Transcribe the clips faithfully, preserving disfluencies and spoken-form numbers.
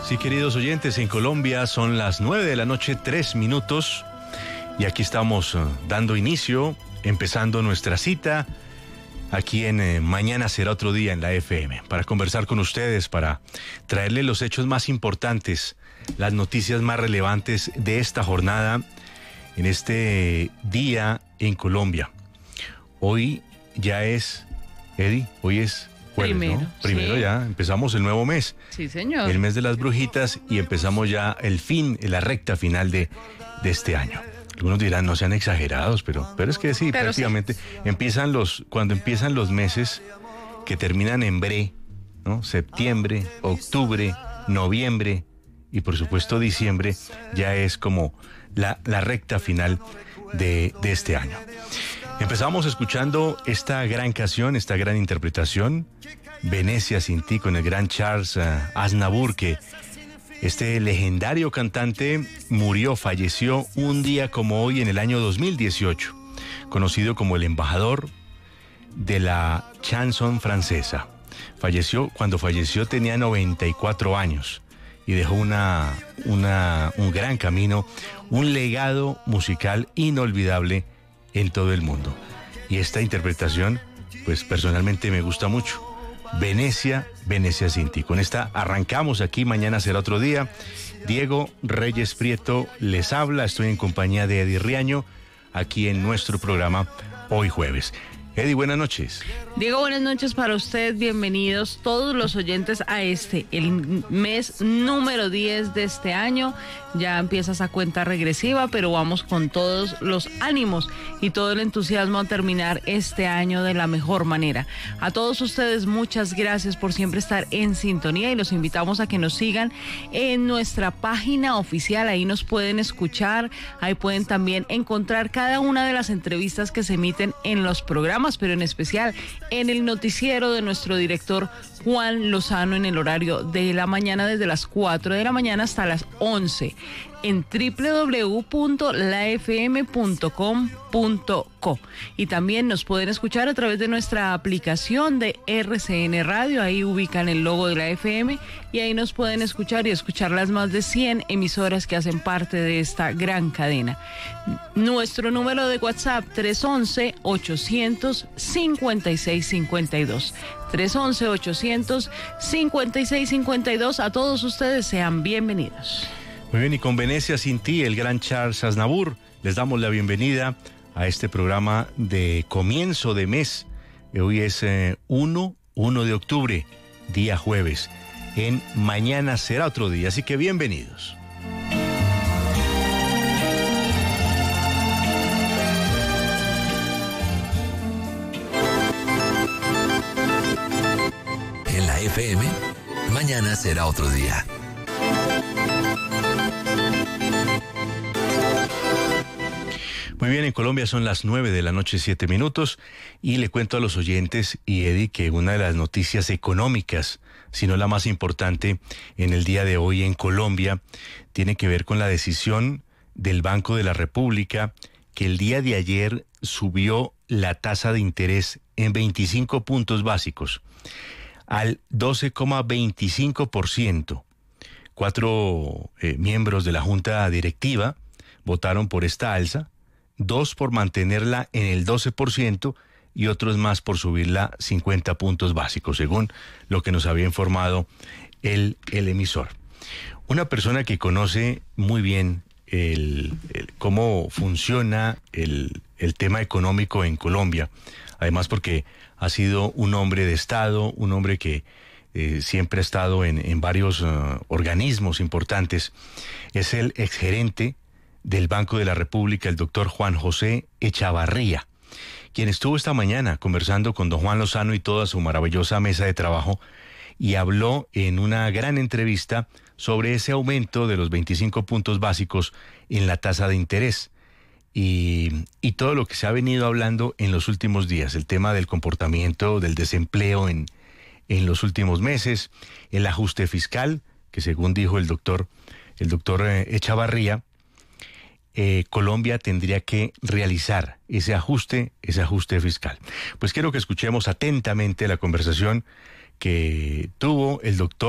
Sí, queridos oyentes, en Colombia son las nueve de la noche, tres minutos, y aquí estamos uh, dando inicio, empezando nuestra cita, aquí en eh, Mañana Será Otro Día en la F M, para conversar con ustedes, para traerles los hechos más importantes, las noticias más relevantes de esta jornada, en este día en Colombia. Hoy ya es, Eddie, hoy es... Jueves, Primero, ¿no? Primero sí. Ya empezamos el nuevo mes. Sí, señor. El mes de las brujitas, y empezamos ya el fin, la recta final de, de este año. Algunos dirán, no sean exagerados, pero, pero es que sí, Pero prácticamente sí. empiezan los, cuando empiezan los meses que terminan en bre, ¿no? Septiembre, octubre, noviembre y por supuesto diciembre, ya es como la, la recta final de, de este año. Empezamos escuchando esta gran canción, esta gran interpretación, Venecia sin ti, con el gran Charles uh, Aznavour, que este legendario cantante murió, falleció un día como hoy en el año dos mil dieciocho, conocido como el embajador de la chanson francesa. Falleció, cuando falleció tenía noventa y cuatro años y dejó una, una, un gran camino, un legado musical inolvidable en todo el mundo. Y esta interpretación, pues personalmente me gusta mucho. Venecia, Venecia sin ti. Con esta arrancamos aquí, Mañana Será Otro Día. Diego Reyes Prieto les habla, estoy en compañía de Eddie Riaño, aquí en nuestro programa Hoy Jueves. Eddie, buenas noches. Diego, buenas noches para usted, bienvenidos todos los oyentes a este, el mes número diez de este año. Ya empieza esa cuenta regresiva, pero vamos con todos los ánimos y todo el entusiasmo a terminar este año de la mejor manera. A todos ustedes, muchas gracias por siempre estar en sintonía y los invitamos a que nos sigan en nuestra página oficial. Ahí nos pueden escuchar, ahí pueden también encontrar cada una de las entrevistas que se emiten en los programas, pero en especial en el noticiero de nuestro director Juan Lozano en el horario de la mañana, desde las cuatro de la mañana hasta las once, en doble u doble u doble u punto la f m punto com punto co. Y también nos pueden escuchar a través de nuestra aplicación de R C N Radio. Ahí ubican el logo de la F M y ahí nos pueden escuchar y escuchar las más de cien emisoras que hacen parte de esta gran cadena. Nuestro número de WhatsApp, tres once, ochocientos cincuenta y seis cincuenta y dos. tres once, ochocientos cincuenta y seis cincuenta y dos. A todos ustedes sean bienvenidos. Muy bien, y con Venecia sin ti, el gran Charles Aznavour, les damos la bienvenida a este programa de comienzo de mes. Hoy es eh, uno de octubre, día jueves. En Mañana Será Otro Día, así que bienvenidos. En la F M, Mañana Será Otro Día. Muy bien, en Colombia son las nueve de la noche, siete minutos, y le cuento a los oyentes y Eddie que una de las noticias económicas, si no la más importante en el día de hoy en Colombia, tiene que ver con la decisión del Banco de la República, que el día de ayer subió la tasa de interés en veinticinco puntos básicos al doce coma veinticinco por ciento. Cuatro eh, miembros de la Junta Directiva votaron por esta alza, dos por mantenerla en el doce por ciento y otros más por subirla cincuenta puntos básicos, según lo que nos había informado el, el emisor. Una persona que conoce muy bien el, el, cómo funciona el, el tema económico en Colombia, además porque ha sido un hombre de Estado, un hombre que eh, siempre ha estado en, en varios uh, organismos importantes, es el exgerente del Banco de la República, el doctor Juan José Echavarría, quien estuvo esta mañana conversando con don Juan Lozano y toda su maravillosa mesa de trabajo, y habló en una gran entrevista sobre ese aumento de los veinticinco puntos básicos en la tasa de interés y, y todo lo que se ha venido hablando en los últimos días, el tema del comportamiento del desempleo en, en los últimos meses, el ajuste fiscal, que según dijo el doctor, el doctor Echavarría, Eh, Colombia tendría que realizar ese ajuste, ese ajuste fiscal. Pues quiero que escuchemos atentamente la conversación que tuvo el doctor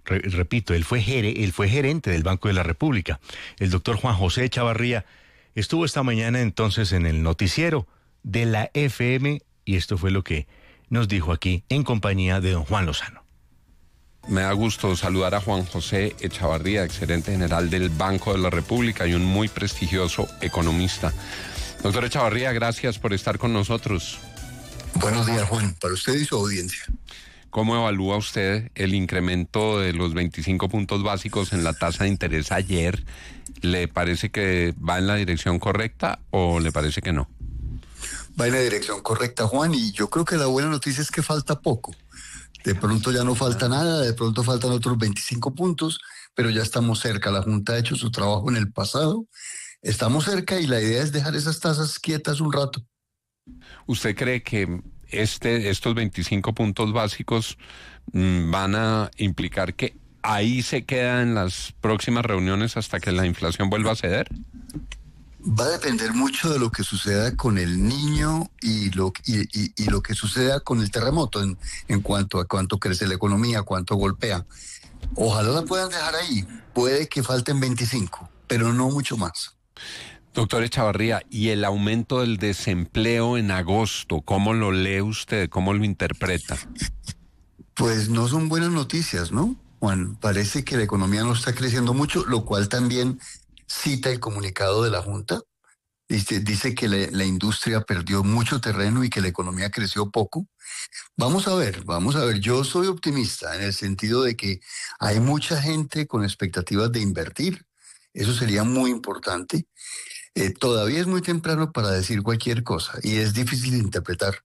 Re- repito, él fue, gere, él fue gerente del Banco de la República. El doctor Juan José Echavarría estuvo esta mañana entonces en el noticiero de la F M y esto fue lo que nos dijo aquí en compañía de don Juan Lozano. Me da gusto saludar a Juan José Echavarría, exgerente general del Banco de la República y un muy prestigioso economista. Doctor Echavarría, gracias por estar con nosotros. Buenos días, Juan, para usted y su audiencia. ¿Cómo evalúa usted el incremento de los veinticinco puntos básicos en la tasa de interés ayer? ¿Le parece que va en la dirección correcta o le parece que no? Va en la dirección correcta, Juan, y yo creo que la buena noticia es que falta poco. De pronto ya no falta nada, de pronto faltan otros veinticinco puntos, pero ya estamos cerca. La Junta ha hecho su trabajo en el pasado, estamos cerca y la idea es dejar esas tasas quietas un rato. ¿Usted cree que este, estos veinticinco puntos básicos mmm, van a implicar que ahí se queda en las próximas reuniones hasta que la inflación vuelva a ceder? Va a depender mucho de lo que suceda con el niño y lo, y, y, y lo que suceda con el terremoto en, en cuanto a cuánto crece la economía, cuánto golpea. Ojalá la puedan dejar ahí. Puede que falten veinticinco, pero no mucho más. Doctor Echavarría, ¿y el aumento del desempleo en agosto, cómo lo lee usted, cómo lo interpreta? Pues no son buenas noticias, ¿no, Juan? Parece que la economía no está creciendo mucho, lo cual también cita el comunicado de la Junta. Dice, dice que la, la industria perdió mucho terreno y que la economía creció poco. Vamos a ver, vamos a ver. Yo soy optimista en el sentido de que hay mucha gente con expectativas de invertir. Eso sería muy importante. Eh, todavía es muy temprano para decir cualquier cosa y es difícil de interpretar.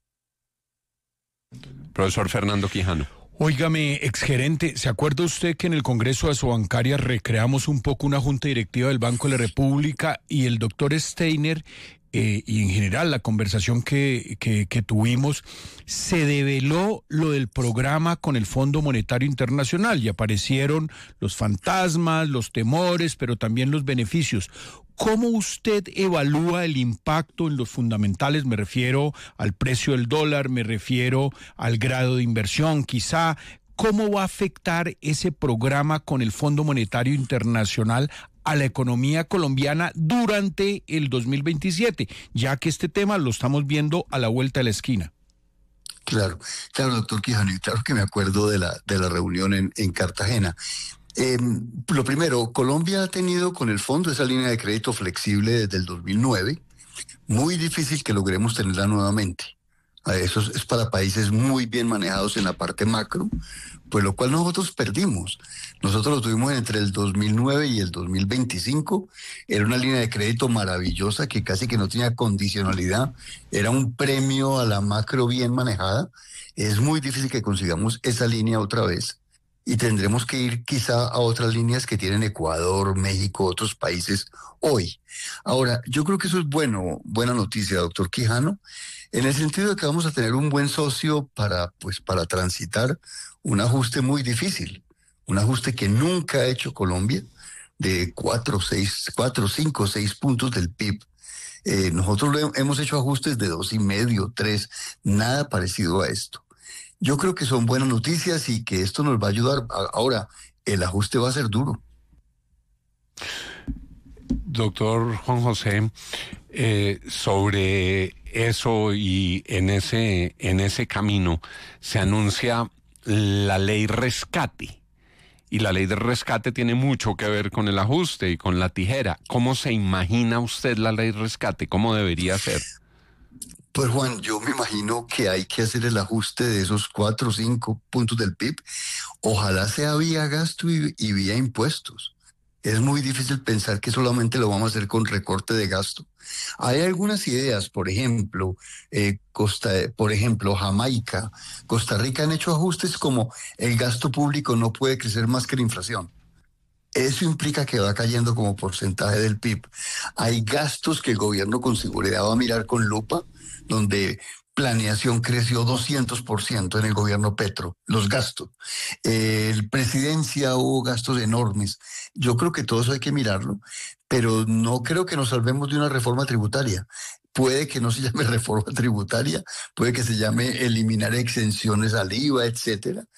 Profesor Fernando Quijano. Óigame, exgerente, ¿se acuerda usted que en el Congreso de Asobancaria recreamos un poco una junta directiva del Banco de la República y el doctor Steiner eh, y en general la conversación que, que, que tuvimos, se develó lo del programa con el Fondo Monetario Internacional y aparecieron los fantasmas, los temores, pero también los beneficios? ¿Cómo usted evalúa el impacto en los fundamentales? Me refiero al precio del dólar, me refiero al grado de inversión, quizá. ¿Cómo va a afectar ese programa con el Fondo Monetario Internacional a la economía colombiana durante el dos mil veintisiete? Ya que este tema lo estamos viendo a la vuelta de la esquina. Claro, claro, doctor Quijano, y claro que me acuerdo de la, de la reunión en, en Cartagena. Eh, lo primero, Colombia ha tenido con el fondo esa línea de crédito flexible desde el dos mil nueve. Muy difícil que logremos tenerla nuevamente. Eso es para países muy bien manejados en la parte macro, pues lo cual nosotros perdimos. Nosotros lo tuvimos entre el dos mil nueve y el dos mil veinticinco. Era una línea de crédito maravillosa que casi que no tenía condicionalidad. Era un premio a la macro bien manejada. Es muy difícil que consigamos esa línea otra vez. Y tendremos que ir quizá a otras líneas que tienen Ecuador, México, otros países hoy. Ahora, yo creo que eso es bueno, buena noticia, doctor Quijano, en el sentido de que vamos a tener un buen socio para, pues, para transitar un ajuste muy difícil, un ajuste que nunca ha hecho Colombia, de cuatro, seis, cuatro, cinco, seis puntos del P I B. Eh, nosotros lo hemos hecho ajustes de dos y medio, tres, nada parecido a esto. Yo creo que son buenas noticias y que esto nos va a ayudar. Ahora, el ajuste va a ser duro. Doctor Juan José, eh, sobre eso y en ese, en ese camino se anuncia la ley rescate. Y la ley de rescate tiene mucho que ver con el ajuste y con la tijera. ¿Cómo se imagina usted la ley rescate? ¿Cómo debería ser? Pues Juan, yo me imagino que hay que hacer el ajuste de esos cuatro o cinco puntos del P I B. Ojalá sea vía gasto y, y vía impuestos. Es muy difícil pensar que solamente lo vamos a hacer con recorte de gasto. Hay algunas ideas, por ejemplo, eh, Costa, por ejemplo, Jamaica, Costa Rica han hecho ajustes como el gasto público no puede crecer más que la inflación. Eso implica que va cayendo como porcentaje del P I B. Hay gastos que el gobierno con seguridad va a mirar con lupa, donde planeación creció doscientos por ciento en el gobierno Petro, los gastos. Eh, el presidencia hubo gastos enormes. Yo creo que todo eso hay que mirarlo, pero no creo que nos salvemos de una reforma tributaria. Puede que no se llame reforma tributaria, puede que se llame eliminar exenciones al I V A, etcétera.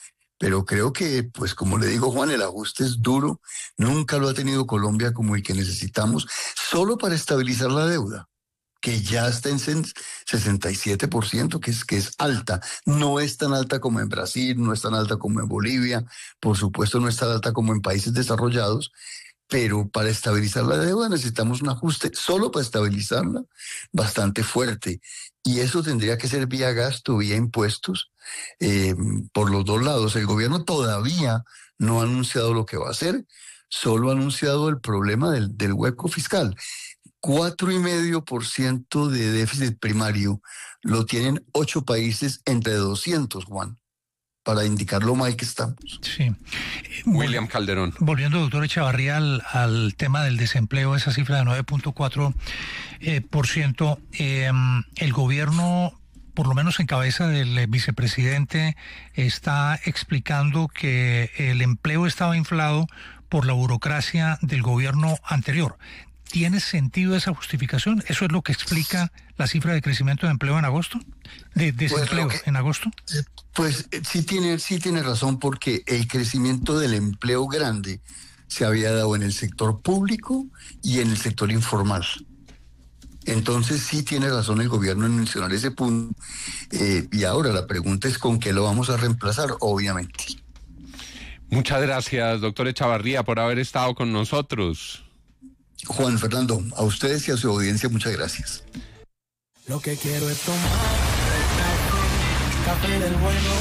Pero creo que, pues como le digo Juan, el ajuste es duro, nunca lo ha tenido Colombia como el que necesitamos, solo para estabilizar la deuda, que ya está en sesenta y siete por ciento, que es, que es alta. No es tan alta como en Brasil, no es tan alta como en Bolivia, por supuesto no es tan alta como en países desarrollados, pero para estabilizar la deuda necesitamos un ajuste, solo para estabilizarla, bastante fuerte. Y eso tendría que ser vía gasto, vía impuestos, eh, por los dos lados. El gobierno todavía no ha anunciado lo que va a hacer, solo ha anunciado el problema del, del hueco fiscal. Cuatro y medio por ciento de déficit primario lo tienen ocho países entre doscientos, Juan, para indicar lo mal que estamos. Sí. William Calderón. Volviendo, doctor Echavarría, al, al tema del desempleo, esa cifra de nueve punto cuatro por ciento, eh, el gobierno, por lo menos en cabeza del vicepresidente, está explicando que el empleo estaba inflado por la burocracia del gobierno anterior. ¿Tiene sentido esa justificación? ¿Eso es lo que explica la cifra de crecimiento de empleo en agosto? ¿De desempleo pues que, en agosto? Pues sí tiene, sí tiene razón, porque el crecimiento del empleo grande se había dado en el sector público y en el sector informal. Entonces sí tiene razón el gobierno en mencionar ese punto. Eh, y ahora la pregunta es ¿con qué lo vamos a reemplazar? Obviamente. Muchas gracias, doctor Echavarría, por haber estado con nosotros. Juan Fernando, a ustedes y a su audiencia, muchas gracias. Lo que quiero es tomar café, café del bueno.